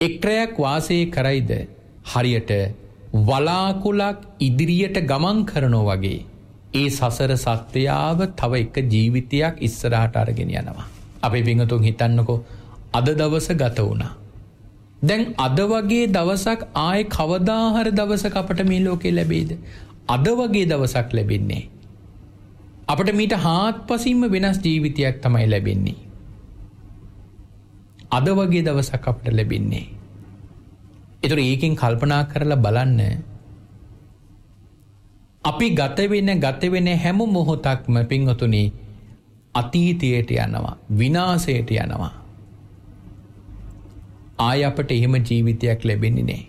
එක්රයක් වාසය කරයිද හරියට වලාකුලක් ඉදිරියට ගමන් කරනෝ වගේ ඒ සසර සත්‍යයාව තව එක ජීවිතයක් ඉස්සරහට අරගෙන යනවා. අපේ පිංගුතුන් හිතන්නකෝ අද දවස ගත වුණා. දැන් අද වගේ දවසක් ආයේ කවදා හරි දවසක අපට මේ ලෝකේ ලැබෙයිද? අද වගේ දවසක් ලැබෙන්නේ. අපට මීට හාත්පසින්ම වෙනස් ජීවිතයක් තමයි ලැබෙන්නේ. අද වගේ දවසක් අපට ලැබෙන්නේ. ඒතර ඒකෙන් කල්පනා කරලා බලන්න අපි ගත වෙන හැම මොහොතක්ම පින්වතුනි අතීතයට යනවා, විනාශයට යනවා. ආය අපට එහෙම ජීවිතයක් ලැබෙන්නේ නැහැ.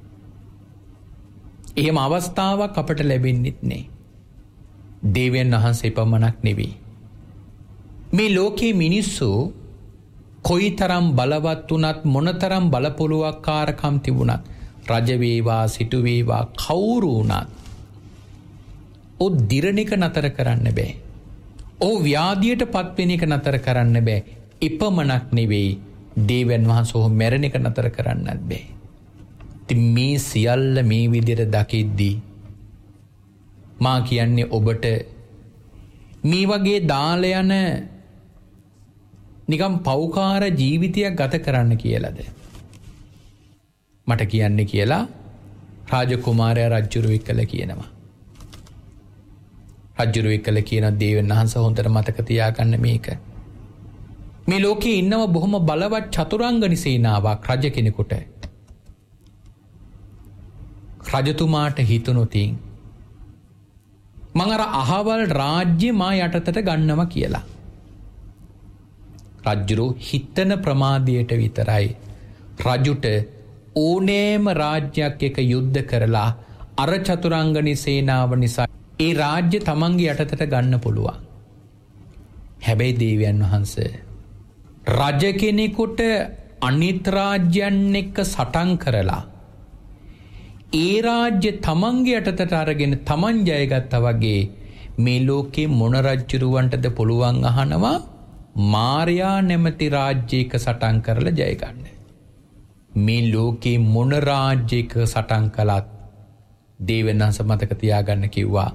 එහෙම අවස්ථාවක් අපට ලැබෙන්නෙත් නැහැ. දේවයන් වහන්සේ පමණක් නෙවෙයි. මේ ලෝකේ මිනිස්සු කොයිතරම් බලවත් වුණත් මොනතරම් බලපොළුවක්කාරකම් තිබුණත් රජ වේවා සිටු වේවා කවුරු වුණත් ඔ දිරණික නතර කරන්න බෑ. ඔහු ව්‍යාධියට පත්වෙන එක නතර කරන්න බෑ. එපමණක් නෙවෙයි දේවයන් වහන්සේ ඔහු මැරෙන එක නතර කරන්නත් බෑ. ඉතින් මේ සියල්ල මේ විදිහට දකිද්දී මා කියන්නේ ඔබට මේ වගේ දාල යන නිකම් පෞකාර ජීවිතයක් ගත කරන්න කියලාද මට කියන්නේ කියලා රාජකුමාරයා රජුරුව එක්කලා කියනවා. රජුරුව එක්කලා කියන දේවයන් වහන්සේ හොඳට මතක තියාගන්න මේක. මේ ලෝකේ ඉන්නව බොහොම බලවත් චතුරාංගනි සේනාවක් රජ කෙනෙකුට. රජතුමාට හිතුණොතින් මං අර අහවල් රාජ්‍ය මා යටතට ගන්නවා කියලා. රජුරු හිතන ප්‍රමාදයට විතරයි රජුට ඕනෑම රාජ්‍යයක් එක යුද්ධ කරලා අර චතුරාංගනි සේනාව නිසා ඒ රාජ්‍ය තමන්ගේ යටතට ගන්න පුළුවන්. හැබැයි දේවයන් වහන්සේ රජ කෙනෙකුට අනිත් රාජ්‍යයන් එක්ක සටන් කරලා ඒ රාජ්‍ය තමන්ගේ යටතට අරගෙන තමන් ජයගත්තා වගේ මේ ලෝකේ මොන රජුරවන්ටද පුළුවන් අහනවා මාර්යා නැමැති රාජ්‍යයක සටන් කරලා ජය ගන්න. මේ ලෝකේ මොන රාජ්‍යයක සටන් කළත් දේවයන් වහන්සේ මතක තියාගන්න කිව්වා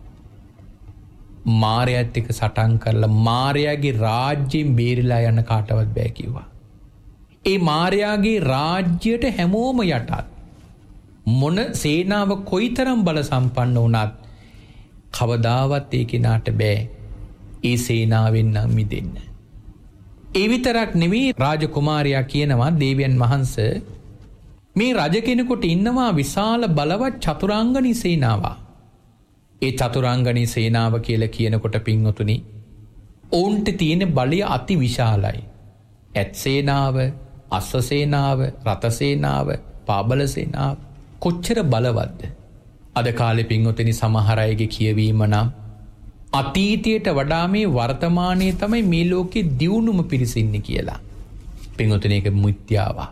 මාර්යාත් එක්ක සටන් කරලා මාර්යාගේ රාජ්‍යයෙන් බේරිලා යන කාටවත් බෑ කිව්වා. ඒ මාර්යාගේ රාජ්‍යයට හැමෝම යටත් මොන සේනාව කොයිතරම් බල සම්පන්න වුණත් කවදාවත් ඒ කෙනාට බෑ ඒ සේනාවෙන් නම් මිදෙන්න. ඒ විතරක් නෙවෙයි රාජකුමාරයා කියනවා දේවයන් වහන්සේ මේ රජ කෙනෙකුට ඉන්නවා විශාල බලවත් චතුරාංගනි සේනාවක්. ඒ චතුරාංගනි සේනාව කියලා කියනකොට පින්වතුනි ඔවුන්ට තියෙන බලය අති විශාලයි. ඇත් සේනාව, අස්ස සේනාව, රථ සේනාව, පාබල සේනාව කොච්චර බලවත්ද? අද කාලේ පින්වතුනි සමහර අයගේ කියවීම නම් අතීතයට වඩා මේ වර්තමානයේ තමයි මේ ලෝකේ දියුණුම පිරිසින්නේ කියලා. පින්වතුනි ඒක මිත්‍යාවක්.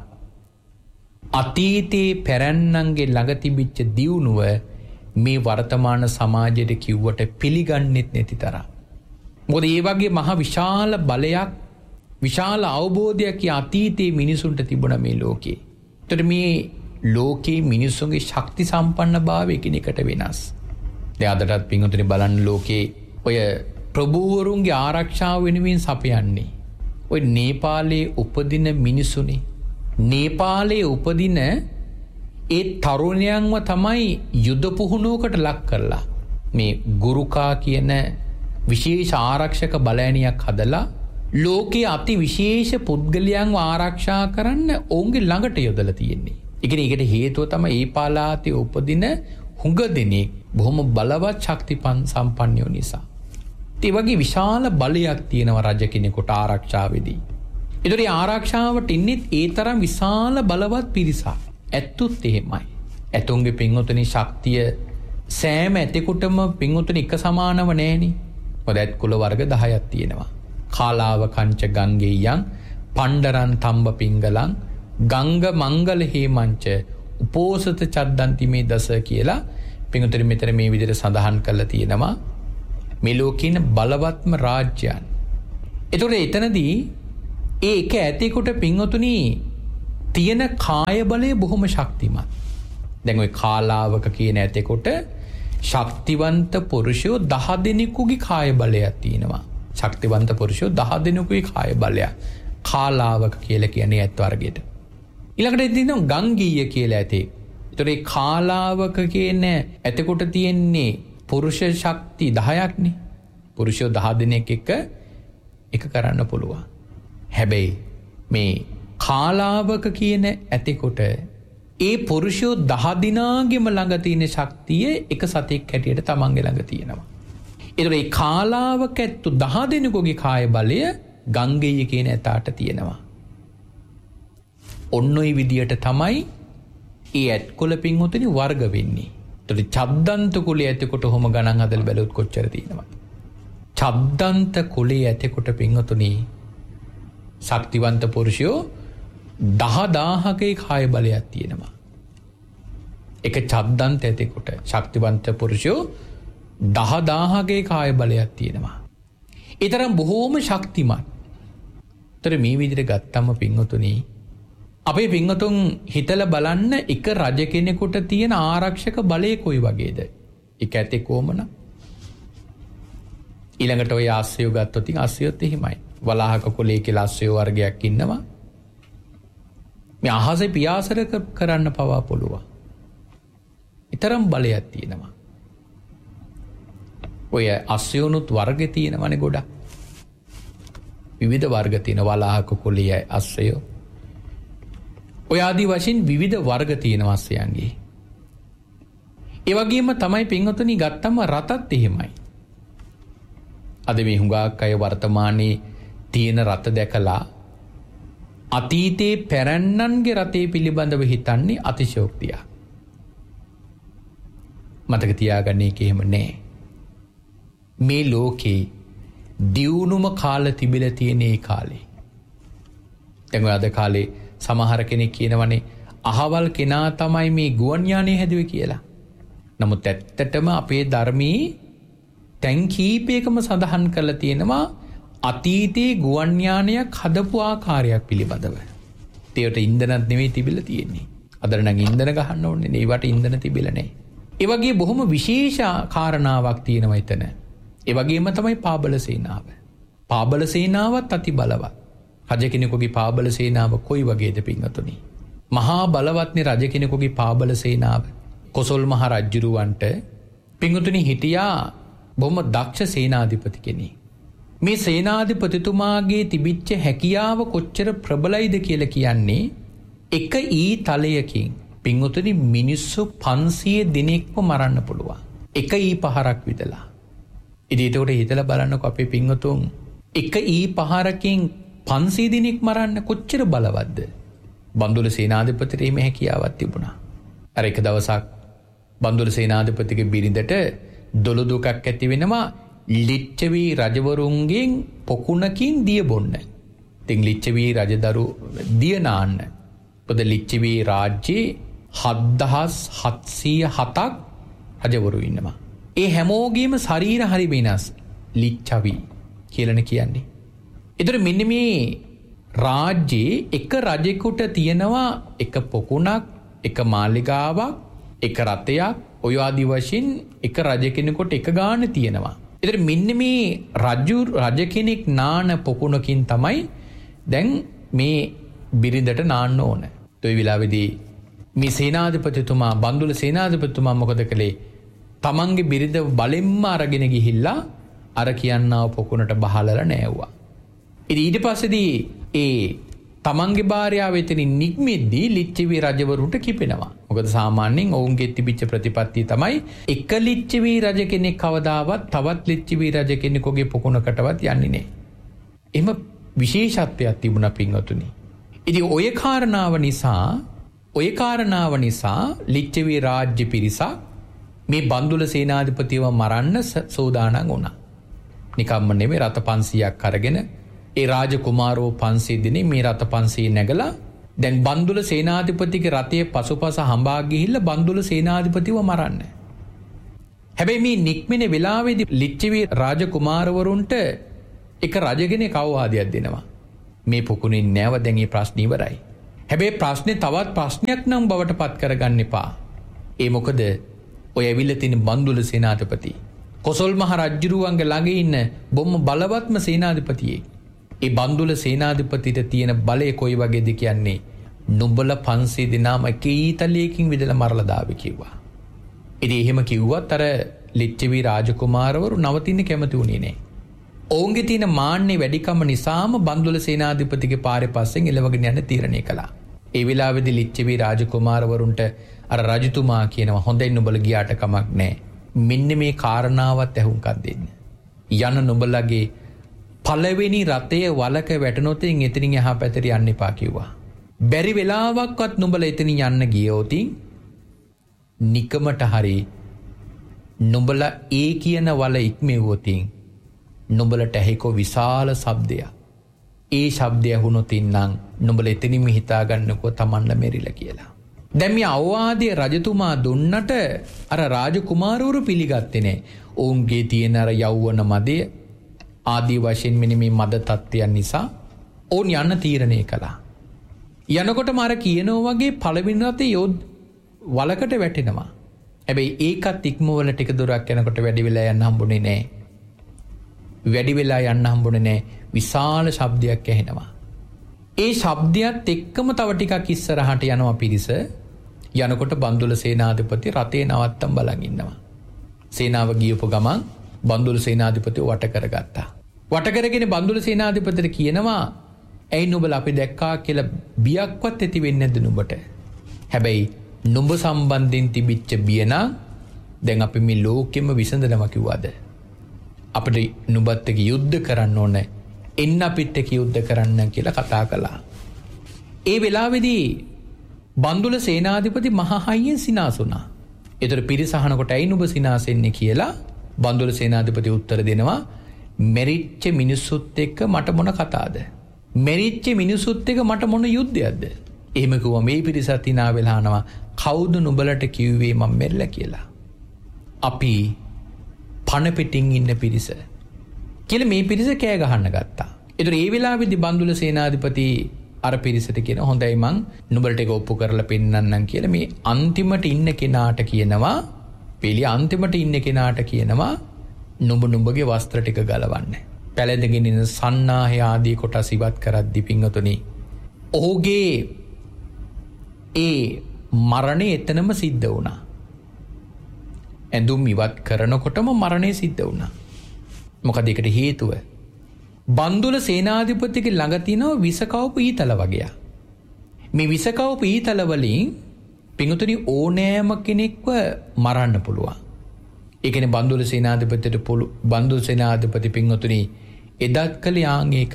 අතීතේ පැරැන්නන්ගේ ළඟ තිබිච්ච දියුණුව මේ වර්තමාන සමාජයට කිව්වට පිළිගන්නෙත් නැති තරම්. මොකද ඒ වගේ මහ විශාල බලයක් විශාල අවබෝධයක් අතීතයේ මිනිසුන්ට තිබුණා මේ ලෝකේ. ඒතර මේ ලෝකේ මිනිසුන්ගේ ශක්ති සම්පන්න භාවය එකිනෙකට වෙනස්. දැන් අදටත් පින්වතුනි බලන්න ලෝකේ ඔය ප්‍රභූවරුන්ගේ ආරක්ෂාව වෙනුවෙන් සපයන්නේ ඔය නේපාලයේ උපදින මිනිසුනේ. නේපාලයේ උපදින ඒ තරුණයන්ව තමයි යුද පුහුණුවකට ලක් කරලා මේ ගුරුකා කියන විශේෂ ආරක්ෂක බලෑනියක් හදලා ලෝකයේ අති විශේෂ පුද්ගලයන්ව ආරක්ෂා කරන්න ඔවුන්ගේ ළඟට යොදලා තියෙන්නේ. ඒකට හේතුව තමයි ඒ පාලාතේ උපදින හුඟ දෙනෙක් බොහොම බලවත් ශක්ති සම්පන්නයෝ නිසා. ඒ වගේ විශාල බලයක් තියෙනවා රජ කෙනෙකුට ආරක්ෂාවේදී. ඒතර ඒ ආරක්ෂාවට ඉන්නේ ඒ තරම් විශාල බලවත් පිරිසක්. ඇත්තුත් එහෙමයි. ඇතුන්ගේ පින්වතුනි ශක්තිය සෑම ඇතෙකුටම පින්වතුනි එක සමානව නෑනේ. මොකද ඇත් කුල වර්ග 10ක් තියෙනවා. කාලාව කංච ගංගේයන් පණ්ඩරන් තම්බ පිංගලං ගංග මංගල හේමංච උපෝසත චද්දන්ති මේ දස කියලා පින්වතුනි මෙතන මේ විදිහට සඳහන් කරලා තියෙනවා මේ ලෝකේ ඉන්න බලවත්ම රාජ්‍යයන්. ඒතකොට එතනදී ඒ එක ඇතෙකුට පින්වතුනි තියෙන කාය බලය බොහොම ශක්තිමත්. දැන් ඔය කාලාවක කියන ඇතෙකොට ශක්තිවන්ත පුරුෂයෝ 10 දෙනෙකුගේ කාය බලයක් තියෙනවා. ශක්තිවන්ත පුරුෂයෝ 10 දෙනෙකුගේ කාය බලයක්. කාලාවක කියලා කියන්නේ ඇත් වර්ගයට. ඊළඟට තියෙනවා ගංගීය කියලා ඇතේ. ඒතර ඒ කාලාවක කියන ඇතෙකොට තියෙන්නේ පුරුෂ ශක්ති 10ක් නේ. පුරුෂයෝ 10 දෙනෙක් එක කරන්න පුළුවන්. හැබැයි මේ කාලාවක කියන ඇතෙකොට ඒ පුරුෂයෝ 10 දිනාගෙම ළඟ තියෙන ශක්තිය එක සතෙක් හැටියට තමන්ගේ ළඟ තියෙනවා. ඒතර ඒ කාලාවක ඇත්තු 10 දෙනෙකුගේ කාය බලය ගංගේය කියන ඇතාට තියෙනවා. ඔන්න ඔය විදියට තමයි ඒ ඇත්කොළ පින්වතුනි වර්ග වෙන්නේ. ඒතර චබ්දන්ත කුලයේ ඇතෙකොට ඔහොම ගණන් හදලා බැලුවොත් කොච්චර තියෙනවද? චබ්දන්ත කුලයේ ඇතෙකොට පින්වතුනි ශක්තිවන්ත පුරුෂයෝ 10000ක කාය බලයක් තියෙනවා. එක චබ්දන්ත ඇතෙකොට ශක්තිවන්ත පුරුෂයෝ 10000ක කාය බලයක් තියෙනවා. ඒ තරම් බොහෝම ශක්තිමත්. ඒතර මේ විදිහට ගත්තම පින්වතුනි අපේ පින්වතුන් හිතලා බලන්න එක රජ කෙනෙකුට තියෙන ආරක්ෂක බලය කොයි වගේද? එක ඇතේ කොමන? ඊළඟට ඔය ආස්සයෝ ගත්තොත් ඉතින් ආස්සයොත් එහෙමයි. වලාහක කුලයේ කියලා ආස්සයෝ වර්ගයක් ඉන්නවා. මේ අහසේ පියාසර කරන්න පවා පුළුවන්. ඊතරම් බලයක් තියෙනවා. ඔය ආස්සයෝනුත් වර්ග තියෙනවනේ ගොඩක්. විවිධ වර්ග තියෙන වලාහක කුලයේ ආස්සයෝ. ඔය ආදී වශයෙන් විවිධ වර්ග තියෙනවා ආස්සයන්ගේ. ඒ වගේම තමයි පින්වතුනි ගත්තම රතත් එහෙමයි. අද මේ හුඟක් අය වර්තමානයේ තියෙන රත දැකලා අතීතයේ පැරණන්ගේ රතේ පිළිබඳව හිතන්නේ අතිශයෝක්තිය. මතක තියාගන්න එක එහෙම නෑ. මේ ලෝකේ දියුණුම කාල තිබිලා තියෙන ඒ කාලේ. දැන් ඔය අද කාලේ සමහර කෙනෙක් කියනවනේ අහවල් කෙනා තමයි මේ ගුවන් යානය හැදුවේ කියලා. නමුත් ඇත්තටම අපේ ධර්මයේ තැන් කීපයකම සඳහන් කරලා තියෙනවා අතීතයේ ගුවන් යානයක් හදපු ආකාරයක් පිළිබඳව. ඒකට ඉන්ධනත් නෙවෙයි තිබිලා තියෙන්නේ. අදට නම් ඉන්ධන ගහන්න ඕනේ නේ. ඒවට ඉන්ධන තිබිලා නැහැ. ඒ වගේ බොහොම විශේෂ කාරණාවක් තියෙනවා එතන. ඒ වගේම තමයි පාබල සේනාව. පාබල සේනාවත් අති බලවත්. රජ කෙනෙකුගේ පාබල සේනාව කොයි වගේද පින්වතුනි? මහා බලවත්නේ රජ කෙනෙකුගේ පාබල සේනාව. කොසල් මහ රජුරවන්ට පින්වතුනි හිටියා බොහොම දක්ෂ සේනාධිපති කෙනෙක්. මේ සේනාධිපතිතුමාගේ තිබිච්ච හැකියාව කොච්චර ප්‍රබලයිද කියලා කියන්නේ එක ඊ තලයකින් පින්වතුනි මිනිස්සු 500 දිනක්ම මරන්න පුළුවන්. එක ඊ පහරක් විදලා. ඉතින් ඒකට හිතලා බලන්නකෝ අපේ පින්වතුන් එක ඊ පහරකින් 500 දිනක් මරන්න කොච්චර බලවත්ද? බන්දුල සේනාධිපතිට මේ හැකියාවක් තිබුණා. අර එක දවසක් බන්දුල සේනාධිපතිගේ බිරිඳට දොළ දුකක් ඇති වෙනවා ලිච්ඡවි රජවරුන්ගෙන් පොකුණකින් දිය බොන්න. ඉතින් ලිච්ඡවි රජදරු දිය නාන්න. පොද ලිච්ඡවි රාජ්‍යයේ 7707ක් රජවරු ඉන්නවා. ඒ හැමෝගේම ශරීර හරි වෙනස්. ලිච්ඡවි කියලානේ කියන්නේ. ඒතර මෙන්න මේ රාජ්‍යයේ එක රජෙකුට තියෙනවා එක පොකුණක්, එක මාලිගාවක්, එක රථයක්, ඔය ආදි වශයෙන් එක රජ කෙනෙකුට එක ගාන තියෙනවා. ඒතර මෙන්න මේ රජ කෙනෙක් නාන පොකුණකින් තමයි දැන් මේ බිරිඳට නාන්න ඕන. ඒ වෙලාවේදී මේ සේනාධිපතිතුමා බන්දුල සේනාධිපතිතුමා මොකද කළේ? තමන්ගේ බිරිඳ බලෙන්ම අරගෙන ගිහිල්ලා අර කියන්නා පොකුණට බහලලා නෑවුවා. ඉතින් ඊට පස්සේදී ඒ තමන්ගේ භාර්යාව එතනින් නික්මෙද්දී ලිච්ඡවි රජවරුන්ට කිපෙනවා. මොකද සාමාන්‍යයෙන් ඔවුන්ගේ තිබිච්ච ප්‍රතිපත්තිය තමයි එක ලිච්ඡවි රජ කෙනෙක් කවදාවත් තවත් ලිච්ඡවි රජ කෙනෙකුගේ පොකුණකටවත් යන්නේ නැහැ. එහෙම විශේෂත්වයක් තිබුණා පින්වතුනි. ඉතින් ඔය කාරණාව නිසා ලිච්ඡවි රාජ්‍ය පිරිසක් මේ බන්දුල සේනාධිපතිව මරන්න සෝදානම් වුණා. නිකම්ම නෙමෙයි රත 500ක් අරගෙන ඒ රාජකුමාරෝ 500 දිනේ මේ රත 500 නැගලා දැන් බන්දුල සේනාධිපතිගේ රථයේ පසුපස හඹා ගිහිල්ලා බන්දුල සේනාධිපතිව මරන්න. හැබැයි මේ නික්මෙන වෙලාවේදී ලිච්ඡවි රාජකුමාරවරුන්ට එක රජගෙනේ කවවාදයක් දෙනවා. මේ පොකුණින් නැව දැන් මේ ප්‍රශ්න ඉවරයි. හැබැයි ප්‍රශ්නේ තවත් ප්‍රශ්නයක් නම් බවට පත් කරගන්න එපා. ඒ මොකද ඔය ඇවිල්ලා තියෙන බන්දුල සේනාධිපති කොසල් මහ රජුරුවන්ගේ ළඟ ඉන්න බොම්ම බලවත්ම සේනාධිපතියෙක්. ඒ බන්දුල සේනාධිපතිට තියෙන බලය කොයි වගේද කියන්නේ නුඹල 500 දෙනාම කීතලයකින් විදලා මරලා දාවි කිව්වා. ඉතින් එහෙම කිව්වත් අර ලිච්ඡවි රාජකුමාරවරු නවතින්න කැමති වුණේ නැහැ. ඔවුන්ගේ තියෙන මාන්නේ වැඩිකම නිසාම බන්දුල සේනාධිපතිගේ පාරේ පස්සෙන් එළවගෙන යන්න තීරණය කළා. ඒ වෙලාවේදී ලිච්ඡවි රාජකුමාරවරුන්ට අර රජතුමා කියනවා හොඳයි නුඹලා ගියාට කමක් නැහැ. මෙන්න මේ කාරණාවත් ඇහුම්කන් දෙන්න. යන නුඹලගේ පළවෙනි රථය වලක වැටුනොත් එතනින් එහා පැත්තට යන්න එපා කිව්වා. බැරි වෙලාවක්වත් නුඹලා එතනින් යන්න ගියොත් නිකමට හරි නුඹලා ඒ කියන වල ඉක්මෙව්වොත් නුඹලට ඇහිකෝ විශාල ශබ්දයක්. ඒ ශබ්දය වුණොත් නම් නුඹලා එතනින්ම හිතා ගන්නකෝ තමන්ලා මෙරිලා කියලා. දැන් මේ අවවාදයේ රජතුමා දුන්නට අර රාජකුමාරවරු පිළිගත්තේ නැහැ. ඔවුන්ගේ තියෙන අර යෞවන මදය ආදී වශයෙන් මෙන්න මේ මද තත්ත්වයන් නිසා ඔවුන් යන්න තීරණය කළා. යනකොටම අර කියනෝ වගේ පළවෙනි රතේ වලකට වැටෙනවා. හැබැයි ඒකත් ඉක්මවල ටික දුරක් යනකොට වැඩි වෙලා යන්න හම්බුනේ නැහැ. වැඩි වෙලා යන්න හම්බුනේ නැහැ. විශාල ශබ්දයක් ඇහෙනවා. ඒ ශබ්දයත් එක්කම තව ටිකක් ඉස්සරහට යනවා පිරිස. යනකොට බන්දුල සේනාධිපති රතේ නවත්තම් බලන් ඉන්නවා. සේනාව ගියපු ගමන් බන්දුල සේනාධිපතිව වට කරගත්තා. වට කරගෙන බන්දුල සේනාධිපතිට කියනවා ඇයි නුඹලා අපි දැක්කා කියලා බියක්වත් ඇති වෙන්නේ නැද්ද නුඹට? හැබැයි නුඹ සම්බන්ධයෙන් තිබිච්ච බිය නම් දැන් අපි මේ ලෝකෙම විසඳනවා කිව්වද? අපිට නුඹත් එක්ක යුද්ධ කරන්න ඕනේ. එන්න අපිට එක්ක යුද්ධ කරන්න කියලා කතා කළා. ඒ වෙලාවේදී බන්දුල සේනාධිපති මහා හයියෙන් සිනාසුණා. ඒතර පිරිස අහනකොට ඇයි නුඹ සිනාසෙන්නේ කියලා බන්දුල සේනාධිපති උත්තර දෙනවා මෙරිච්ච මිනිස්සුත් එක්ක මට මොන කතාවද? මෙරිච්ච මිනිස්සුත් එක්ක මට මොන යුද්ධයක්ද? එහෙම කිව්වා මේ පිරිසත් hina වෙලා අහනවා කවුද නුඹලට කිව්වේ මම මෙරිලා කියලා? අපි පණ පිටින් ඉන්න පිරිස කියලා මේ පිරිස කෑ ගහන්න ගත්තා. ඒතර ඒ වෙලාවේදී බන්දුල සේනාධිපති අර පිරිසට කියන හොඳයි මං නුඹලට ඒක ඔප්පු කරලා පෙන්නන්නම් කියලා මේ අන්තිමට ඉන්න කෙනාට කියනවා පිළි අන්තිමට ඉන්න කෙනාට කියනවා නුඹගේ වස්ත්‍ර ටික ගලවන්න. පැලඳගෙන ඉන්න සන්නාහය ආදී කොටස් ඉවත් කරද්දී පින්වතුනි ඔහුගේ ඒ මරණය එතනම සිද්ධ වුණා. ඇඳුම් ඉවත් කරනකොටම මරණය සිද්ධ වුණා. මොකද ඒකට හේතුව බන්දුල සේනාධිපතිගේ ළඟ තියෙනවා විසකවපු ඊතල වගේ. මේ විසකවපු ඊතල වලින් පින්වතුනි ඕනෑම කෙනෙක්ව මරන්න පුළුවන්. ඒ කියන්නේ බන්දුල සේනාධිපති පින්වතුනි එදත් කළේ ආංගික.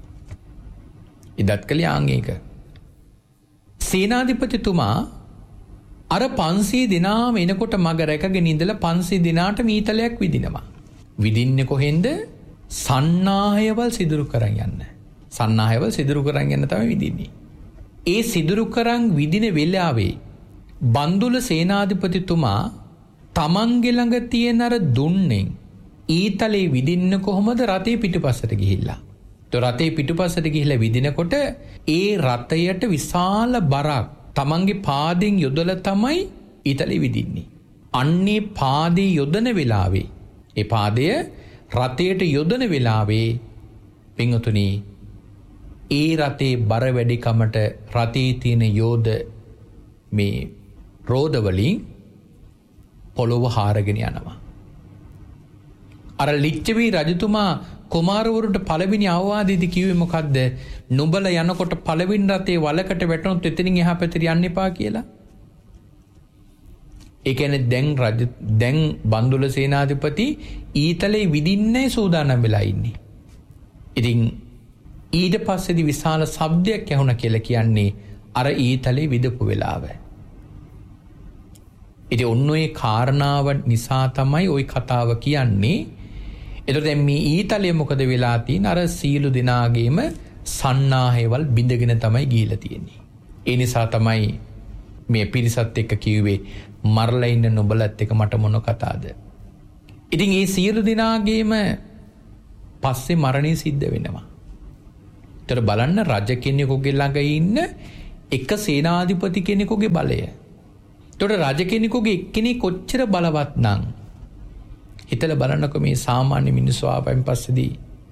සේනාධිපතිතුමා අර 500 දිනාම එනකොට මග රැකගෙන ඉඳලා 500 දිනාට මීතලයක් විදිනවා. විදින්නේ කොහෙන්ද? සන්නාහයවල් සිදුරු කරන් යන්න. සන්නාහයවල් සිදුරු කරන් යන්න තමයි විදින්නේ. ඒ සිදුරු කරන් විදින වෙලාවේ බන්දුල සේනාධිපතිතුමා තමන්ගේ ළඟ තියෙන අර දුන්නෙන් ඊතලේ විදින්න කොහොමද රතේ පිටුපස්සට ගිහිල්ලා. તો රතේ පිටුපස්සට ගිහිල්ලා විදිනකොට ඒ රතයට විශාල බරක් තමන්ගේ පාදයෙන් යොදලා තමයි ඊතලේ විදින්නේ. අන්නේ පාදේ යොදන වෙලාවේ ඒ පාදය රතයට යොදන වෙලාවේ පින්වතුනි ඒ රතේ බර වැඩිකමට රතේ තියෙන යෝධ මේ රෝද වලින් පොළොව හාරගෙන යනවා. අර ලිච්ඡවි රජතුමා කුමාරවරුන්ට පළවෙනි අවවාදයේදී කිව්වේ මොකද්ද? නුඹලා යනකොට පළවෙනි රතේ වලකට වැටුනොත් එතනින් එහා පැත්තට යන්න එපා කියලා. ඒ කියන්නේ දැන් බන්දුල සේනාධිපති ඊතලේ විදින්නේ සූදානම් වෙලා ඉන්නේ. ඉතින් ඊට පස්සේදී විශාල ශබ්දයක් ඇහුණා කියලා කියන්නේ අර ඊතලේ විදපු වෙලාව. ඉතින් ඔන්න ඔය කාරණාව නිසා තමයි ওই කතාව කියන්නේ. එතකොට දැන් මේ ඊතලයේ මොකද වෙලා තියෙන්නේ? අර සීළු දිනාගේම සන්නාහයවල් බිඳගෙන තමයි ගිහිලා තියෙන්නේ. ඒ නිසා තමයි මේ පිරිසත් එක්ක කිව්වේ මරලා ඉන්න නුඹලත් එක්ක මට මොන කතාවද? ඉතින් ඒ සීළු දිනාගේම පස්සේ මරණය සිද්ධ වෙනවා. ඒතර බලන්න රජ කෙනෙකුගේ ළඟ ඉන්න එක සේනාධිපති කෙනෙකුගේ බලය. එතකොට රජ කෙනෙකුගේ එක්කෙනෙක් කොච්චර බලවත් නම් හිතලා බලන්නකො මේ සාමාන්‍ය මිනිස්සු ආපයින් පස්සේදී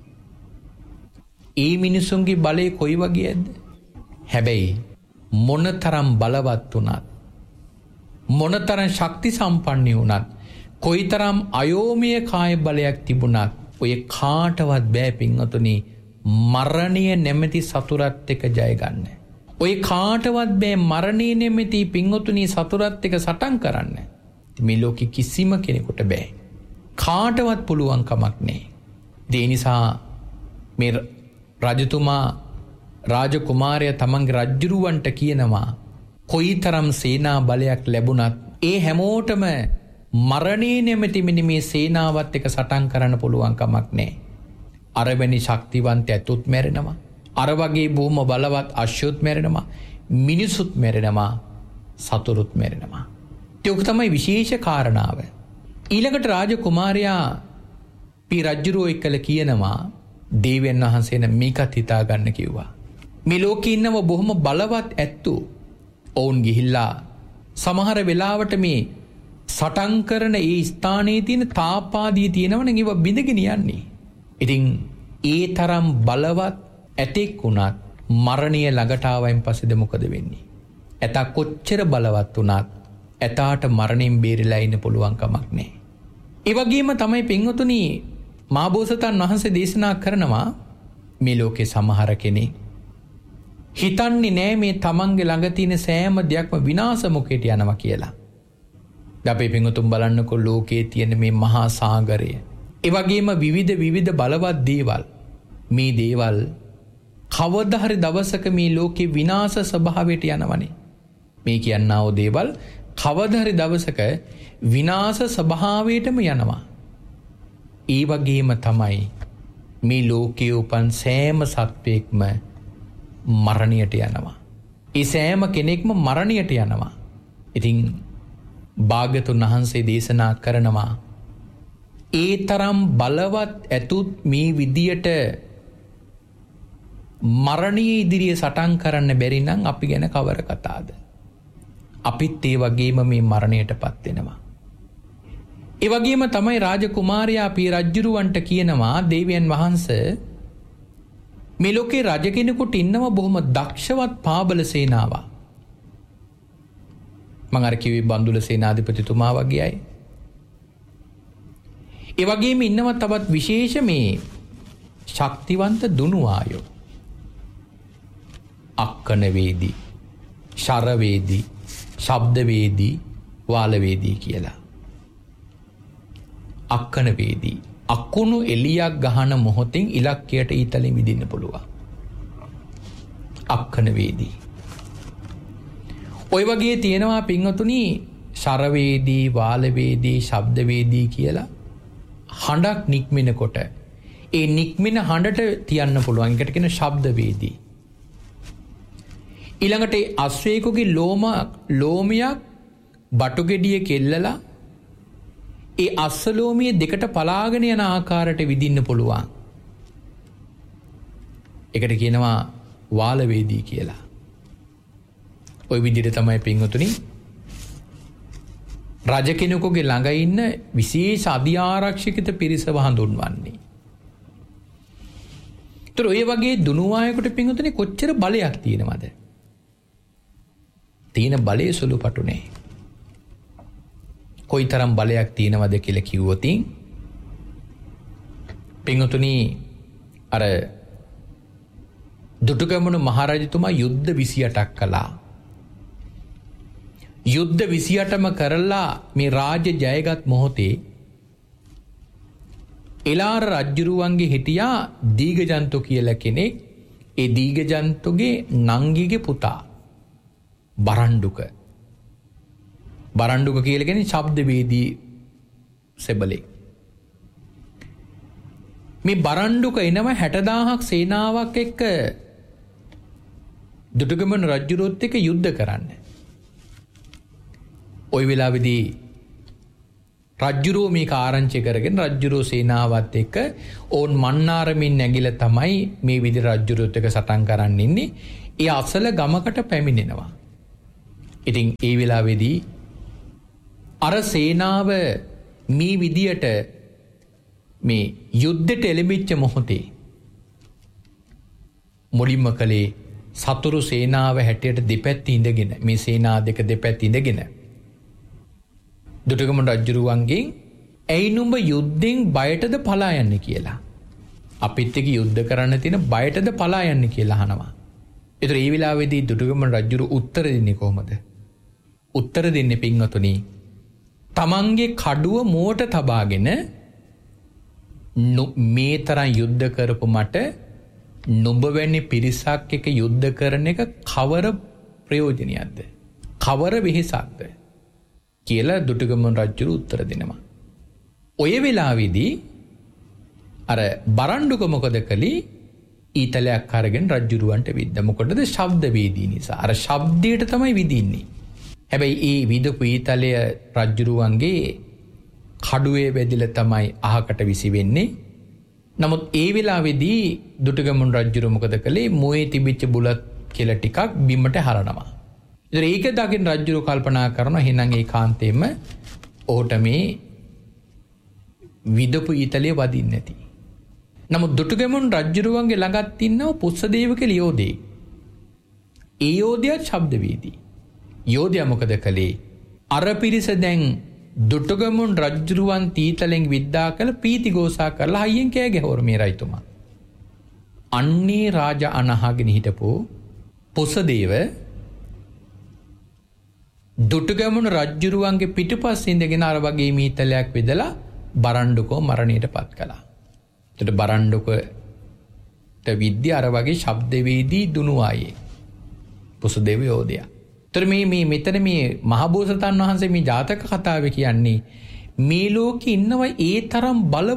ඒ මිනිසුන්ගේ බලය කොයි වගේද? හැබැයි මොනතරම් බලවත් වුණත් මොනතරම් ශක්ති සම්පන්න වුණත් කොයිතරම් අයෝමය කාය බලයක් තිබුණත් ඔය කාටවත් බෑ පින්වතුනි මරණය නැමැති සතුරත් එක්ක ජය ගන්න. ඔය කාටවත් බෑ මරණය නැමැති පින්වතුනි සතුරත් එක්ක සටන් කරන්න. මේ ලෝකෙ කිසිම කෙනෙකුට බෑ. කාටවත් පුළුවන් කමක් නෑ. ඒ නිසා මේ රජතුමා රාජකුමාරයා තමන්ගේ රජුරවන්ට කියනවා කොයිතරම් සේනා බලයක් ලැබුණත් ඒ හැමෝටම මරණය නැමැති මෙන්න මේ සේනාවත් එක්ක සටන් කරන්න පුළුවන් කමක් නෑ. අරවැනි ශක්තිවන්ත ඇතුත් මැරෙනවා. අර වගේ බොහොම බලවත් අශ්වයුත් මැරෙනවා. මිනිසුත් මැරෙනවා. සතුරුත් මැරෙනවා. ඒක තමයි විශේෂ කාරණාව. ඊළඟට රාජකුමාරයා රජුරෝ එක්කල කියනවා දේවයන් වහන්සේන මේකත් හිතා ගන්න කිව්වා. මේ ලෝකේ ඉන්නව බොහොම බලවත් ඇත්තෝ. ඔවුන් ගිහිල්ලා සමහර වෙලාවට මේ සටන් කරන ඒ ස්ථානයේ තියෙන තාපාදී තියෙනවනේ ඒව බිඳගෙන යන්නේ. ඉතින් ඒ තරම් බලවත් ඇතෙක් වුණත් මරණය ළඟට ආවයින් පස්සේද මොකද වෙන්නේ? ඇතා කොච්චර බලවත් වුණත් ඇතාට මරණයෙන් බේරිලා ඉන්න පුළුවන් කමක් නැහැ. ඒ වගේම තමයි පින්වතුනි මාබෝසතන් වහන්සේ දේශනා කරනවා මේ ලෝකේ සමහර කෙනෙක් හිතන්නේ නෑ මේ තමන්ගේ ළඟ තියෙන සෑම දෙයක්ම විනාශ මුඛයට යනවා කියලා. අපේ පින්වතුන් බලන්නකො ලෝකයේ තියෙන මේ මහා සාගරය. ඒ වගේම විවිධ බලවත් දේවල්. මේ දේවල් කවදා හරි දවසක මේ ලෝකේ විනාශ ස්වභාවයට යනවනේ. මේ කියන්නා වූ දේවල් කවදා හරි දවසක විනාශ ස්වභාවයටම යනවා. ඒ වගේම තමයි මේ ලෝකයේ උපන් සෑම සත්වයක්ම මරණයට යනවා. ඒ සෑම කෙනෙක්ම මරණයට යනවා. ඉතින් භාග්‍යතුන් වහන්සේ දේශනා කරනවා ඒ තරම් බලවත් ඇතුත් මේ විදියට මරණය ඉදිරියේ සටන් කරන්න බැරි නම් අපි ගැන කවර කතාද? අපිත් ඒ වගේම මේ මරණයටපත් වෙනවා. ඒ වගේම තමයි රාජකුමාරයා රජුරවන්ට කියනවා දේවයන් වහන්සේ මේ ලෝකේ රජ කෙනෙකුට ඉන්නව බොහොම දක්ෂවත් පාබල සේනාවක්. මම අර කිව්වේ බන්දුල සේනාධිපතිතුමා වගේ අය. ඒ වගේම ඉන්නව තවත් විශේෂ මේ ශක්තිවන්ත දුනුආයෝ. අක්කන වේදී, ශර වේදී, ශබ්ද වේදී, වාල වේදී කියලා. අක්කන වේදී අකුණු එලියක් ගහන මොහොතෙන් ඉලක්කයට ඊතලින් විදින්න පුළුවන්. අක්කන වේදී. ඔය වගේ තියෙනවා පින්වතුනි ශර වේදී, වාල වේදී, ශබ්ද වේදී කියලා හඬක් නික්මෙනකොට ඒ නික්මෙන හඬට තියන්න පුළුවන්. ඒකට කියන ශබ්ද වේදී. ඊළඟට අශ්වයෙකුගේ ලෝමයක් බටුගෙඩිය කෙල්ලලා ඒ අස්සලෝමිය දෙකට පලාගෙන යන ආකාරයට විදින්න පුළුවන්. ඒකට කියනවා වාලවේදී කියලා. ওই විදිහට තමයි පින්වතුනි රජ කෙනෙකුගේ ළඟ ඉන්න විශේෂ අධිආරක්ෂිත පිරිසව හඳුන්වන්නේ. ඒතර ඔය වගේ දුනුවායකට පින්වතුනි කොච්චර බලයක් තියෙනවද? තියෙන බලය සුළුපටු නෑ. කොයිතරම් බලයක් තියෙනවද කියලා කිව්වොත් පින්වතුනි අර දුටුගැමුණු මහරජතුමා යුද්ධ 28ක් කළා. යුද්ධ 28ම කරලා මේ රාජ්‍ය ජයගත් මොහොතේ එලාර රජුරුවන්ගේ හිටියා දීඝජන්තු කියලා කෙනෙක්. ඒ දීඝජන්තුගේ නංගිගේ පුතා බරණ්ඩුක. බරණ්ඩුක කියලා කියන්නේ ශබ්ද වේදී සෙබලෙක්. මේ බරණ්ඩුක එනවා 60000ක් සේනාවක් එක්ක දුටුගැමුණු රජුරුවත් එක්ක යුද්ධ කරන්න. ওই වෙලාවේදී රජ්ජුරුව මේක ආරංචි කරගෙන රජ්ජුරුව සේනාවත් එක්ක ඕන් මන්නාරමින් නැගිලා තමයි මේ විදිහට රජ්ජුරුවත් එක්ක සටන් කරන්න ඉන්නේ. ඒ අසල ගමකට පැමිණෙනවා. ඉතින් ඒ වෙලාවේදී අර සේනාව මේ විදියට මේ යුද්ධයට එළඹිච්ච මොහොතේ මුලින්ම කලේ සතුරු සේනාව හැටියට දෙපැත්ත ඉඳගෙන මේ සේනා දෙක දෙපැත්ත ඉඳගෙන දුටුගැමුණු රජුරුවන්ගෙන් ඇයි නුඹ යුද්ධෙන් බයටද පලා යන්නේ කියලා. අපිත් එක්ක යුද්ධ කරන්න තියෙන බයටද පලා යන්නේ කියලා අහනවා. ඒතර ඒ වෙලාවේදී දුටුගැමුණු රජුරු උත්තර දෙන්නේ කොහොමද? උත්තර දෙන්නේ පින්වතුනි තමන්ගේ කඩුව මෝට තබාගෙන මේ තරම් යුද්ධ කරපු මට නුඹ වැනි පිරිසක් එක යුද්ධ කරන එක කවර ප්‍රයෝජනයක්ද? කවර වෙහෙසක්ද? කියලා දුටුගැමුණු රජුරු උත්තර දෙනවා. ඔය වෙලාවේදී අර බරණ්ඩුක මොකද කළේ? ඊතලයක් අරගෙන රජුරුවන්ට විද්ද. මොකටද? ශබ්ද වේදී නිසා. අර ශබ්දයට තමයි විදින්නේ. හැබැයි ඒ විදපු ඊතලය රජුරුවන්ගේ කඩුවේ වැදිලා තමයි අහකට විසි වෙන්නේ. නමුත් ඒ වෙලාවේදී දුටුගැමුණු රජුරු මොකද කළේ? මොයේ තිබිච්ච බුලත් කියලා ටිකක් බිමට හරනවා. ඉතින් ඒක දකින්න රජුරු කල්පනා කරනවා එහෙනම් ඒ කාන්තේම ඔහුට මේ විදපු ඊතලයේ වදින්නේ නැති. නමුත් දුටුගැමුණු රජුරුවන්ගේ ළඟත් ඉන්නව පුස්සදේව කියලා යෝධයෙක්. ඒ යෝධයා ශබ්ද වේදී. යෝධයා මොකද කළේ? අර පිරිස දැන් දුටුගැමුණු රජුරුවන් තීතලෙන් විද්දා කළ පීතිගෝසා කරලා හයියෙන් කෑ ගැහුවා මේ රජතුමා. අන්නේ රාජ අනහගෙන හිටපු පුස්සදේව දුටුගැමුණු රජුරුවන්ගේ පිටුපස්සේ ඉඳගෙන අර වගේ මීතලයක් විදලා බරණ්ඩුකෝ මරණයට පත් කළා. එතකොට බරණ්ඩුකට විද්‍ය අර වගේ ශබ්ද වේදී දුනු ආයේ පුස්සදේව යෝධයා. එතකොට මේ මෙතන මේ මහබෝසතාණන් වහන්සේ මේ ජාතක කතාවේ කියන්නේ මේ ලෝකේ ඉන්නවා ඒ තරම්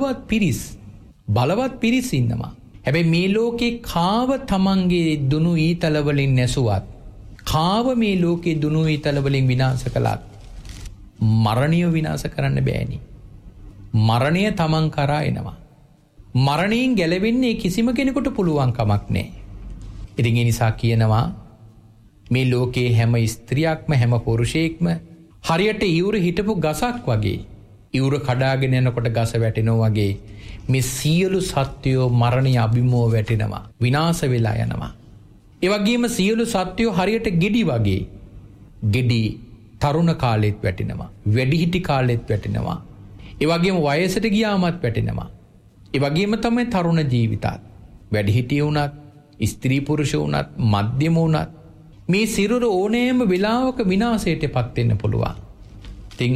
බලවත් පිරිස් ඉන්නවා. හැබැයි මේ ලෝකේ කාව තමන්ගේ දුනු ඊතල වලින් නැසුවත් කාව මේ ලෝකේ දුනු ඊතල වලින් විනාශ කළත් මරණය විනාශ කරන්න බෑනි. මරණය තමන් කරා එනවා. මරණයෙන් ගැලවෙන්නේ කිසිම කෙනෙකුට පුළුවන් කමක් නැහැ. ඉතින් ඒ නිසා කියනවා මේ ලෝකේ හැම ස්ත්‍රියක්ම හැම පුරුෂයෙක්ම හරියට ඉවුර හිටපු ගසක් වගේ ඉවුර කඩාගෙන යනකොට ගස වැටෙනවා වගේ මේ සියලු සත්වයෝ මරණය අභිමුව වැටෙනවා විනාශ වෙලා යනවා. ඒ වගේම සියලු සත්වයෝ හරියට ගෙඩි වගේ ගෙඩි තරුණ කාලෙත් වැටෙනවා වැඩිහිටි කාලෙත් වැටෙනවා. ඒ වගේම වයසට ගියාමත් වැටෙනවා. ඒ වගේම තමයි තරුණ ජීවිතත් වැඩිහිටිය වුණත් ස්ත්‍රී පුරුෂ වුණත් මධ්‍යම වුණත් මේ සිරුර ඕනෑම වෙලාවක විනාශයටපත් වෙන්න පුළුවන්. ඉතින්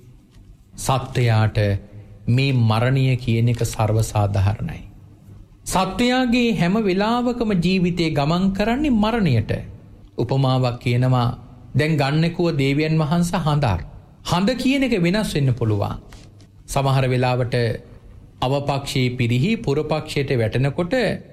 සත්වයාට මේ මරණය කියන එක ਸਰව සාධාරණයි. සත්වයාගේ හැම වෙලාවකම ජීවිතේ ගමන් කරන්නේ මරණයට. උපමාවක් කියනවා දැන් ගන්නකුව දේවයන් වහන්සේ හඳක්. හඳ කියන එක වෙනස් වෙන්න පුළුවන්. සමහර වෙලාවට අවපක්ෂයේ පිරිහි පුරපක්ෂයට වැටෙනකොට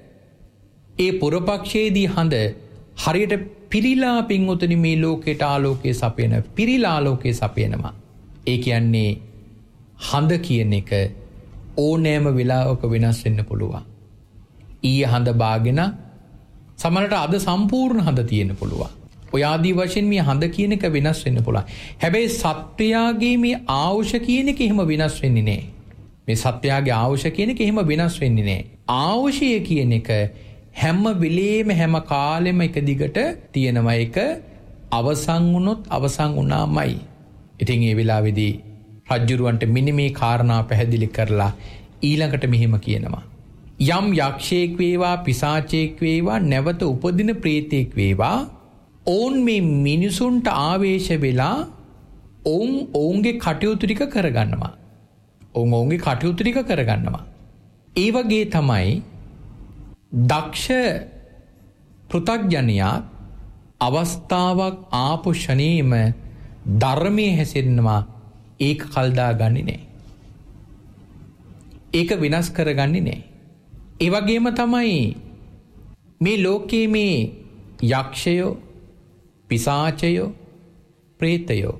ඒ පුරපක්ෂයේදී හඳ හරියට පිරිලා පින්වතුනි මේ ලෝකයට ආලෝකයේ සපයන පිරිලාලෝකයේ සපයනවා. ඒ කියන්නේ හඳ කියන එක ඕනෑම වෙලාවක වෙනස් වෙන්න පුළුවන්. ඊයේ හඳ බාගෙන සමහරට අද සම්පූර්ණ හඳ තියෙන්න පුළුවන්. ඔය ආදී වශයෙන් මේ හඳ කියන එක වෙනස් වෙන්න පුළුවන්. හැබැයි සත්වයාගේ මේ ආයුෂ කියන එක එහෙම වෙනස් වෙන්නේ නැහැ. මේ සත්වයාගේ ආයුෂ කියන එක එහෙම වෙනස් වෙන්නේ නැහැ. ආයුෂය කියන එක හැම වෙලේම හැම කාලෙම එක දිගට තියෙනවා. ඒක අවසන් වුණොත් අවසන් වුණාමයි. ඉතින් ඒ වෙලාවේදී රජුරවන්ට මෙන්න මේ කාරණා පැහැදිලි කරලා ඊළඟට මෙහෙම කියනවා. යම් යක්ෂයෙක් වේවා පිසාචයෙක් වේවා නැවත උපදින ප්‍රේතෙක් වේවා ඔවුන් මේ මිනිසුන්ට ආවේශ වෙලා ඔවුන්ගේ කටයුතු ටික කරගන්නවා. ඔවුන්ගේ කටයුතු ටික කරගන්නවා. ඒ වගේ තමයි දක්ෂ පෘථග්ජනයා අවස්ථාවක් ආපු ෂණේම ධර්මයේ හැසිරෙනවා. ඒක කල්දා ගන්නේ නැහැ. ඒක විනාශ කරගන්නේ නැහැ. ඒ වගේම තමයි මේ ලෝකයේ මේ යක්ෂයෝ පිසාචයෝ ප්‍රේතයෝ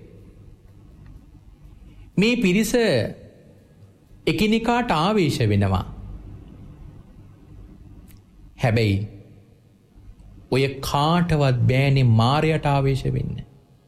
මේ පිරිස එකිනෙකාට ආවේශ වෙනවා. හැබැයි ඔය කාටවත් බෑනේ මාරයට ආවේශ වෙන්න.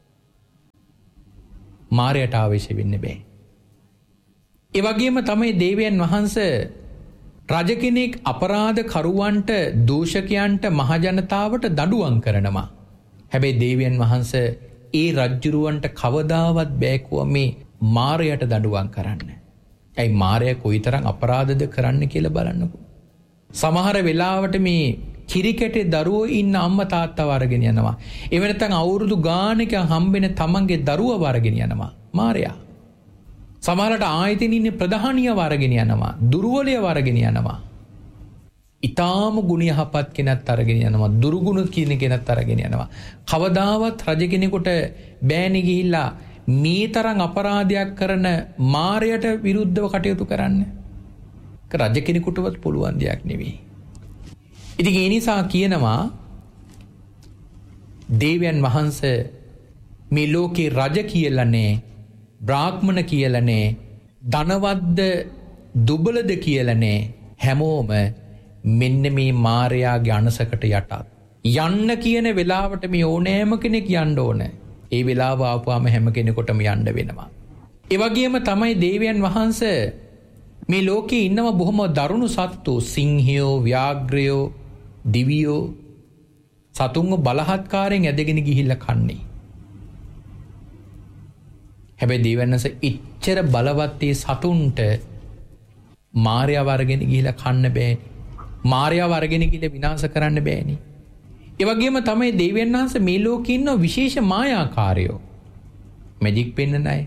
මාරයට ආවේශ වෙන්න බෑ. ඒ වගේම තමයි දේවයන් වහන්සේ රජ කෙනෙක් අපරාධ කරුවන්ට දූෂකයන්ට මහජනතාවට දඩුවම් කරනවා. හැබැයි දේවයන් වහන්සේ ඒ රජ්ජුරුවන්ට කවදාවත් බෑකුව මේ මාරයට දඩුවම් කරන්න. ඇයි මාරය කොයිතරම් අපරාධද කරන්න කියලා බලන්නකෝ. සමහර වෙලාවට මේ කිරිකැටේ දරුවෝ ඉන්න අම්මා තාත්තා වරගෙන යනවා. ඒ වෙනතන් අවුරුදු ගානක හම්බෙන තමන්ගේ දරුවා වරගෙන යනවා මාරයා. සමහරට ආයතන ඉන්නේ ප්‍රධානිය වරගෙන යනවා. දුර්වලය වරගෙන යනවා. ඊටාම ගුණ යහපත් කෙනෙක් අරගෙන යනවා. දුර්ගුණ කියන කෙනෙක් අරගෙන යනවා. කවදාවත් රජ කෙනෙකුට බෑනේ ගිහිල්ලා මේ තරම් අපරාධයක් කරන මාරයට විරුද්ධව කටයුතු කරන්න. රජ කෙනෙකුටවත් පුළුවන් දෙයක් නෙවෙයි. ඉතින් ඒ නිසා කියනවා දේවයන් වහන්සේ මේ ලෝකේ රජ කියලා නෑ, බ්‍රාහ්මණ කියලා නෑ, ධනවත්ද දුබලද කියලා නෑ. හැමෝම මෙන්න මේ මාරයාගේ අනසකට යටත්. යන්න කියන වෙලාවට මේ ඕනෑම කෙනෙක් යන්න ඕන. ඒ වෙලාව ආපුවාම හැම කෙනෙකුටම යන්න වෙනවා. ඒ වගේම තමයි දේවයන් වහන්සේ මේ ලෝකේ ඉන්නව බොහොම දරුණු සත්තු, සිංහයෝ, ව්‍යාග්‍රයෝ, දිවියෝ සතුන්ව බලහත්කාරයෙන් ඇදගෙන ගිහිල්ලා කන්නේ. හැබැයි දේවයන් වහන්සේ ඉච්ඡර බලවත් ඒ සතුන්ට මාරයාව අරගෙන ගිහිල්ලා කන්න බෑනේ. මාරයාව අරගෙන ගිහිල්ලා විනාශ කරන්න බෑනේ. ඒ වගේම තමයි දේවයන් වහන්සේ මේ ලෝකේ ඉන්න විශේෂ මායාකාරයෝ. මැජික් පෙන්නන අය.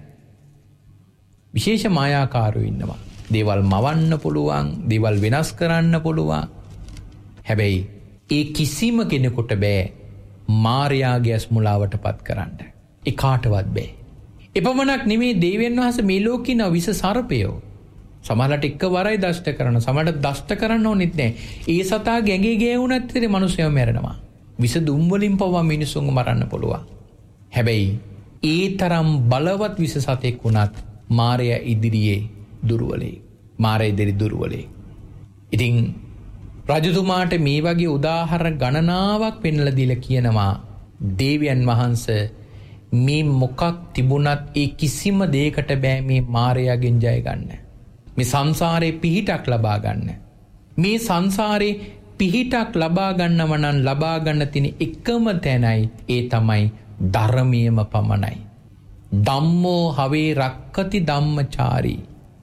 විශේෂ මායාකාරයෝ ඉන්නවා. දේවල් මවන්න පුළුවන්, දේවල් වෙනස් කරන්න පුළුවන්. හැබැයි ඒ කිසිම කෙනෙකුට බෑ මාරයාගේ ඇස්මුලාවටපත් කරන්න. ඒ කාටවත් බෑ. එපමණක් නෙමේ දේවයන් වහන්සේ මේ ලෝකේ ඉන්න විස සර්පයෝ. සමහරට එකවරයි දෂ්ට කරන, සමහරට දෂ්ට කරන්න ඕනෙත් නෑ. ඒ සතා ගැඟේ ගෑවුනත් ඉතින් මිනිස්සුම මැරෙනවා. විස දුම් වලින් පවා මිනිසුන්ව මරන්න පුළුවන්. හැබැයි ඒ තරම් බලවත් විස සතෙක් වුණත් මාරයා ඉදිරියේ දුර්වලයි. මාරයා ඉදිරි දුර්වලයි. ඉතින් රජතුමාට මේ වගේ උදාහරණ ගණනාවක් පෙන්වලා දීලා කියනවා දේවයන් වහන්සේ මේ මොකක් තිබුණත් ඒ කිසිම දෙයකට බෑ මේ මාරයාගෙන් ජය ගන්න. මේ සංසාරේ පිහිටක් ලබා ගන්න. මේ සංසාරේ පිහිටක් ලබා ගන්නව නම් ලබා ගන්න තියෙන එකම තැනයි ඒ තමයි ධර්මයේම පමණයි. ධම්මෝ හවේ රක්කති ධම්මචාරී.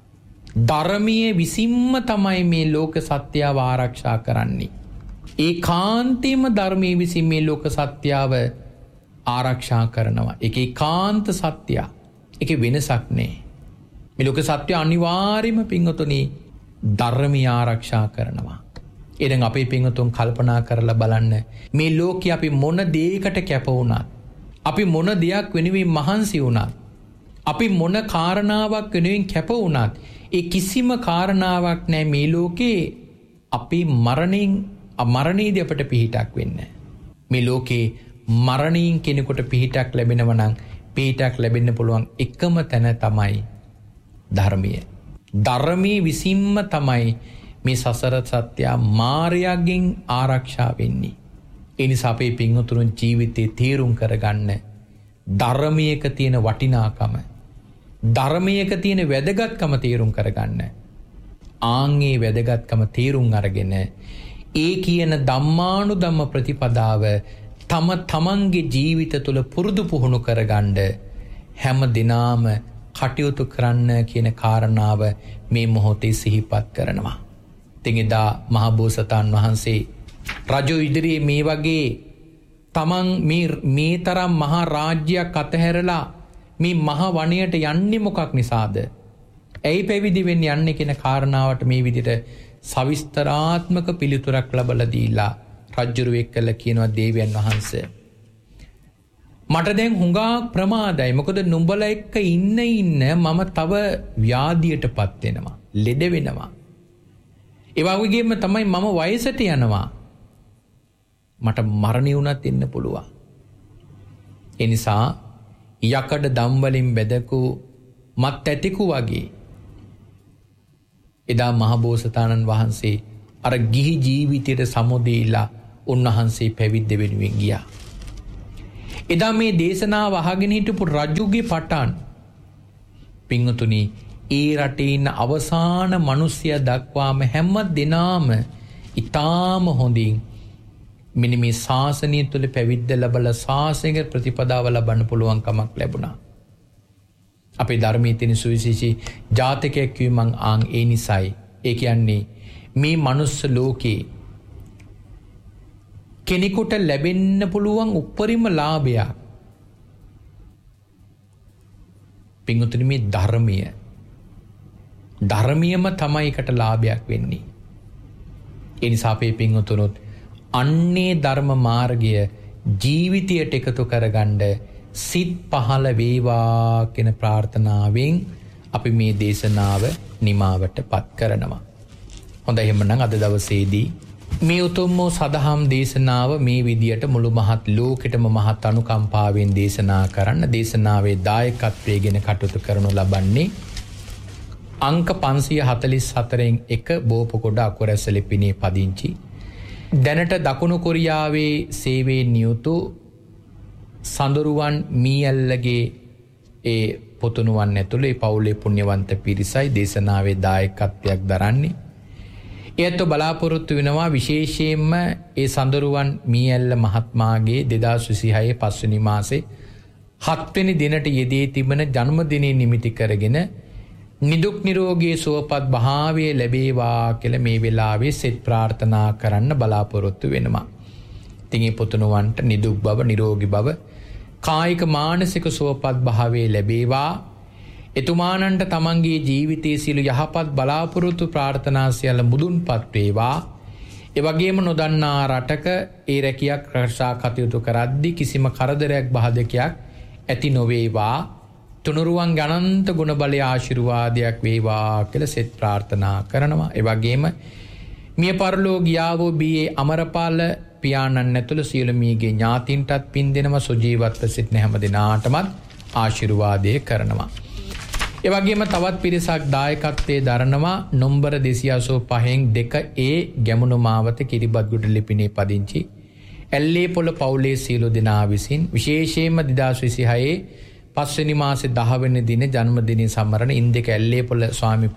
ධර්මයේ විසින්ම තමයි මේ ලෝක සත්‍යව ආරක්ෂා කරන්නේ. ඒකාන්තයෙන්ම ධර්මයේ විසින් මේ ලෝක සත්‍යව ආරක්ෂා කරනවා. ඒක ඒකාන්ත සත්‍යය. ඒක වෙනසක් නෑ. මේ ලෝක සත්‍ය අනිවාර්යයෙන්ම පින්වතුනි ධර්මය ආරක්ෂා කරනවා. එහෙනම් අපේ පින්වතුන් කල්පනා කරලා බලන්න මේ ලෝකේ අපි මොන දෙයකට කැප වුණත්, අපි මොන දෙයක් වෙනුවෙන් මහන්සි වුණත්, අපි මොන කාරණාවක් වෙනුවෙන් කැප වුණත්, ඒ කිසිම කාරණාවක් නෑ මේ ලෝකේ අපි මරණයේදී අපට පිහිටක් වෙන්න. මේ ලෝකේ මරණයෙන් කෙනෙකුට පිහිටක් ලැබෙනවා නම් පිහිටක් ලැබෙන්න පුළුවන් එකම තැන තමයි ධර්මය. ධර්මයේ විසින්ම තමයි මේ සසර සත්‍ය මායාවෙන් ආරක්ෂා වෙන්නේ. ඒ නිසා අපේ පින්වතුන් ජීවිතේ තීරුම් කරගන්න ධර්මයක තියෙන වටිනාකම, ධර්මයක තියෙන වැදගත්කම තීරුම් කරගන්න. ආන්ගේ වැදගත්කම තීරුම් අරගෙන ඒ කියන ධම්මානුධම්ම ප්‍රතිපදාව තමන්ගේ ජීවිත තුළ පුරුදු පුහුණු කරගන්න හැම දිනාම කටයුතු කරන්න කියන කාරණාව මේ මොහොතේ සිහිපත් කරනවා. ඉතින් එදා මහබෝසතාණන් වහන්සේ රජු ඉදිරියේ මේ වගේ තමන් මේ තරම් මහා රාජ්‍යයක් අතහැරලා මේ මහා වනයට යන්නේ මොකක් නිසාද? ඇයි පැවිදි වෙන්න යන්නේ කියන කාරණාවට මේ විදිහට සවිස්තරාත්මක පිළිතුරක් ලැබලා දීලා රජුරු එක්කලා කියනවා දේවයන් වහන්සේ මට දැන් හුඟා ප්‍රමාදයි. මොකද නුඹලා එක්ක ඉන්න මම තව ව්‍යාධියටපත් වෙනවා, ලෙඩ වෙනවා. ඒ වගේම තමයි මම වයසට යනවා. මට මරණය වුණත් ඉන්න පුළුවන්. ඒ නිසා යකඩ දම් වලින් බෙදකු මත් ඇතිකු වගේ එදා මහබෝසතාණන් වහන්සේ අර ගිහි ජීවිතයට සමුදීලා උන්වහන්සේ පැවිද්ද වෙනුවෙන් ගියා. එදා මේ දේශනාව අහගෙන හිටපු රජුගේ පටන් පින්වතුනි ඒ රටේ ඉන්න අවසාන මිනිස්සයා දක්වාම හැම දිනාම ඊටාම හොඳින් මෙන්න මේ ශාසනය තුළ පැවිද්ද ලැබලා ශාසනික ප්‍රතිපදාව ලබන්න පුළුවන් කමක් ලැබුණා. අපේ ධර්මයේ තියෙන සුවිශේෂී ජාතකයක් කියමන් ආන් ඒ නිසයි. ඒ කියන්නේ මේ මනුස්ස ලෝකේ කෙනෙකුට ලැබෙන්න පුළුවන් උපරිම ලාභයක් පින්වතුනි මේ ධර්මයම තමයි එකට ලාභයක් වෙන්නේ. ඒ නිසා අපේ පින්වතුනොත් අන්නේ ධර්ම මාර්ගය ජීවිතයට එකතු කරගන්න සිත් පහළ වේවා කියන ප්‍රාර්ථනාවෙන් අපි මේ දේශනාව නිමාවට පත් කරනවා. හොඳයි එහෙනම් අද දවසේදී මේ උතුම් වූ සදහම් දේශනාව මේ විදියට මුළු මහත් ලෝකෙටම මහත් අනුකම්පාවෙන් දේශනා කරන්න දේශනාවේ දායකත්වයෙන් කටයුතු කරනු ලබන්නේ අංක 544න් 1 බෝපකොඩ අකුරැස්ස ලිපිනේ පදිංචි දැනට දකුණු කොරියාවේ සේවයෙන් නියුතු සඳරුවන් මීඇල්ලගේ ඒ පොතුණුවන් ඇතුළේ පවුලේ පුණ්‍යවන්ත පිරිසයි දේශනාවේ දායකත්වයක් දරන්නේ. ඒත් බලාපොරොත්තු වෙනවා විශේෂයෙන්ම ඒ සඳරුවන් මීඇල්ල මහත්මයාගේ 2026 පස්වෙනි මාසේ 7 වෙනි දිනට යෙදී තිබෙන ජන්මදිනය නිමිති කරගෙන නිදුක් නිරෝගී සුවපත් භාවය ලැබේවා කියලා මේ වෙලාවේ සෙත් ප්‍රාර්ථනා කරන්න බලාපොරොත්තු වෙනවා. ඉතින් මේ පුතුණුවන්ට නිදුක් බව නිරෝගී බව කායික මානසික සුවපත් භාවය ලැබේවා. එතුමානන්ට තමන්ගේ ජීවිතයේ සියලු යහපත් බලාපොරොත්තු ප්‍රාර්ථනා සියල්ල මුදුන්පත් වේවා. ඒ වගේම නොදන්නා රටක ඒ රැකියක් රක්ෂා කටයුතු කරද්දී කිසිම කරදරයක් බාධකයක් ඇති නොවේවා. තුනුරුවන් ගණන්ත ගුණබලයේ ආශිර්වාදයක් වේවා කියලා සෙත් ප්‍රාර්ථනා කරනවා. ඒ වගේම මිය පරලෝ ගියාවෝ බීයේ අමරපාල පියාණන් ඇතුළු සියලු මියගේ ඥාතින්ටත් පින් දෙනවා. සුජීවත්ව සිටින හැම දිනාටමත් ආශිර්වාදය කරනවා. ඒ වගේම තවත් පිරිසක් දායකත්වයේ දරනවා. නම්බර 285න් 2A ගැමුණු මාවත කිරිබත්ගොඩ ලිපිනේ පදිංචි ඇල්ලේ පොළ පවුලේ සියලු දෙනා විසින් විශේෂයෙන්ම 2026 පස්වෙනි මාසේ 10 වෙනි දින ජන්මදිනය සමරන ඉන්දික ඇල්ලේ පොළ ස්වාමි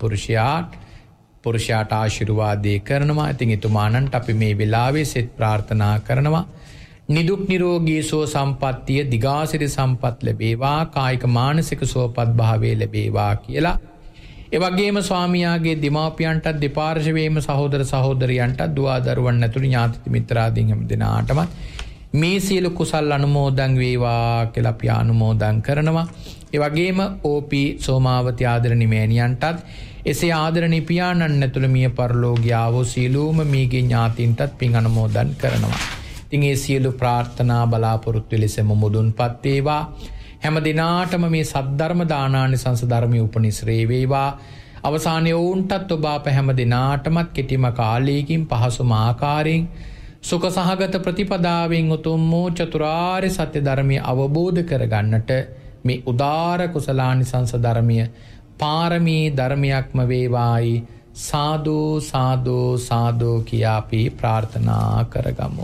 පුරුෂයාට ආශිර්වාදේ කරනවා. ඉතින් එතුමාණන්ට අපි මේ වෙලාවේ සෙත් ප්‍රාර්ථනා කරනවා. නිදුක් නිරෝගී සුව සම්පන්නිය දිගාසිරි සම්පත් ලැබේවා. කායික මානසික සුවපත් භාවය ලැබේවා කියලා. ඒ වගේම ස්වාමියාගේ දෙමාපියන්ටත් දෙපාර්ශවයේම සහෝදර සහෝදරියන්ටත් දුවා දරුවන් ඇතුළු ඥාති මිත්‍රාදීන් හැම දෙනාටම මේ සියලු කුසල් අනුමෝදන් වේවා කියලා අපි අනුමෝදන් කරනවා. ඒ වගේම ඕපී සෝමාවති ආදරණීය මෑණියන්ටත් එසේ ආදරණීය පියාණන් ඇතුළු මිය පරලෝකියාවෝ සියලුම මීගේ ඥාතීන්ටත් පින් අනුමෝදන් කරනවා. ඉතින් මේ සියලු ප්‍රාර්ථනා බලාපොරොත්තු ලෙසම මුදුන්පත් වේවා. හැම දිනාටම මේ සද්ධර්ම දානානිසංස ධර්මයේ උපනිශ්‍රේ වේවා. අවසානයේ වුන්ටත් ඔබ අප හැම දිනාටමත් කෙටිම කාලයකින් පහසුම ආකාරයෙන් සුඛ සහගත ප්‍රතිපදාවෙන් උතුම් වූ චතුරාර්ය සත්‍ය ධර්මය අවබෝධ කරගන්නට මේ උදාර කුසලානිසංස ධර්මය පාරමී ධර්මයක්ම වේවායි සාදු සාදු සාදු කියා අපි ප්‍රාර්ථනා කරගමු.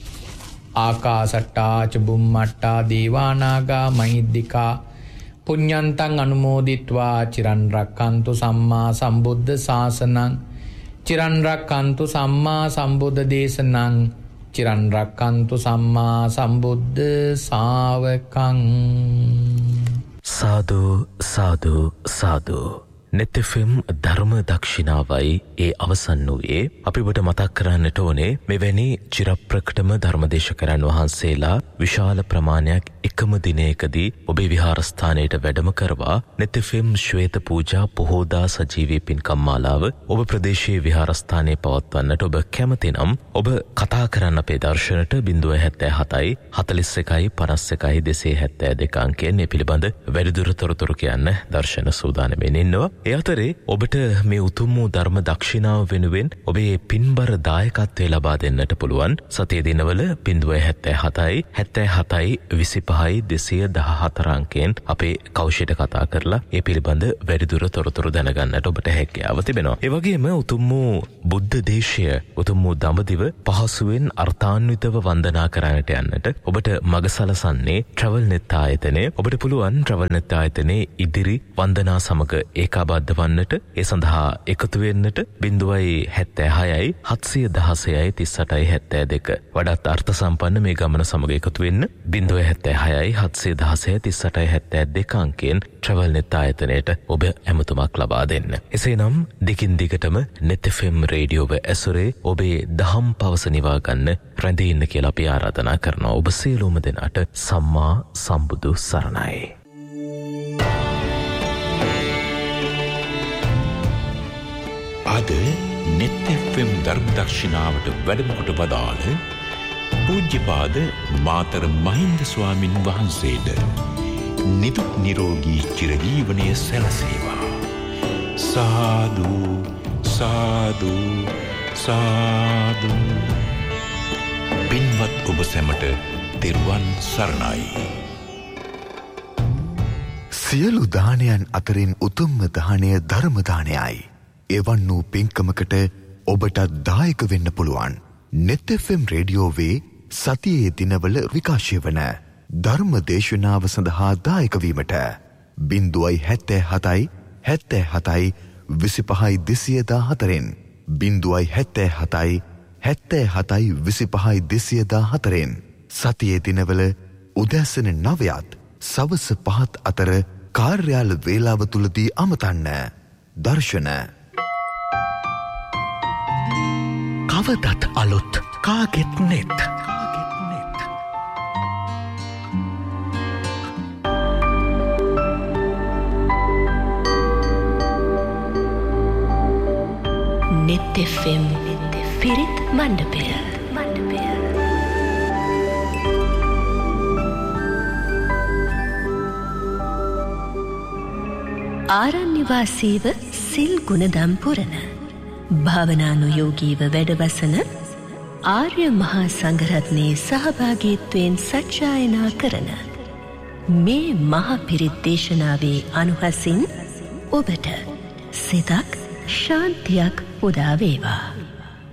ආකාසට්ටා ච බුම්මට්ටා දේවානාගා මහිද්దికා පුඤ්ඤන්තං අනුමෝදිත්වා චිරන් රක්칸තු සම්මා සම්බුද්ධ ශාසනං චිරන් රක්칸තු සම්මා සම්බුද්ධ දේශනං චිරන් රක්칸තු සම්මා සම්බුද්ධ ශාවකං. සාදු සාදු සාදු. නෙතෙෆම් ධර්ම දක්ෂිනාවයි ඒ අවසන් වූයේ. අපි ඔබට මතක් කරන්නට ඕනේ මෙවැනි චිරප්‍රකටම ධර්මදේශකයන් වහන්සේලා විශාල ප්‍රමාණයක් එකම දිනයකදී ඔබේ විහාරස්ථානයට වැඩම කරවා නෙතෙෆම් ශ්වේත පූජා පොහෝදා සජීවී පින්කම් මාලාව ඔබ ප්‍රදේශයේ විහාරස්ථානයේ පවත්වන්නට ඔබ කැමති නම් ඔබ කතා කරන්න අපේ දර්ශනට 077 41 51 272 අංකයෙන් මේ පිළිබඳ වැඩිදුර තොරතුරු කියන්න දර්ශන සූදානම්ෙන් ඉන්නවා. ඒ අතරේ ඔබට මේ උතුම් වූ ධර්ම දක්ෂිනාව වෙනුවෙන් ඔබේ පින්බර දායකත්වය ලබා දෙන්නට පුළුවන්. සතිය දිනවල 077 77 25 214 අංකයෙන් අපේ කෞෂයට කතා කරලා ඒ පිළිබඳ වැඩිදුර තොරතුරු දැනගන්නට ඔබට හැකියාව තිබෙනවා. ඒ වගේම උතුම් වූ බුද්ධ දේශය, උතුම් වූ දඹදිව පහසුවෙන් අර්ථාන්විතව වන්දනා කරන්නට යන්නට ඔබට මඟ සලසන්නේ TravelNet ආයතනය. ඔබට පුළුවන් TravelNet ආයතනයේ ඉදිරි වන්දනා සමග ඒකාබද්ධ වන්නට. ඒ සඳහා එකතු වෙන්නට 076 716 3872 වඩාත් අර්ථ සම්පන්න මේ ගමන සමග එකතු වෙන්න 076 716 3872 අංකයෙන් TravelNet ආයතනයට ඔබ ඇමතුමක් ලබා දෙන්න. එසේනම් දිගින් දිගටම net FM රේඩියෝව ඇසුරේ ඔබේ දහම් පවස නිවා ගන්න රැඳී ඉන්න කියලා අපි ආරාධනා කරනවා. ඔබ සියලුම දෙනාට සම්මා සම්බුදු සරණයි. අද net FM ධර්ම දක්ෂිනාවට වැඩම කොට වදාළ පූජ්‍යපාද මාතර මහින්ද ස්වාමින් වහන්සේට නිදුක් නිරෝගී චිරජීවනයේ සැලසේවා. සාදු සාදු සාදු. පින්වත් ඔබ සැමට තෙරුවන් සරණයි. සියලු දානයන් අතරින් උතුම්ම දානය ධර්ම දානයයි. එවන් වූ පින්කමකට ඔබටත් දායක වෙන්න පුළුවන්. net FM රේඩියෝවේ සතියේ දිනවල විකාශය වන ධර්ම දේශනාව සඳහා දායක වීමට 077 77 25 214 077 77 25 214 සතියේ දිනවල උදෑසන 9ත් සවස 5ත් අතර කාර්යාල වේලාව තුලදී අමතන්න. දර්ශන කවදත් අලුත් කාගෙත් නෙත්. net FM පිරිත් මණ්ඩපය. ආරණ්‍යවාසීව සිල් ගුණදම් පුරන භාවනානුයෝගීව වැඩවසන ආර්ය මහා සංඝරත්නයේ සහභාගීත්වයෙන් සජ්ජායනා කරන මේ මහා පිරිත් දේශනාවේ අනුහසින් ඔබට සිතක් ශාන්තියක් උදා වේවා.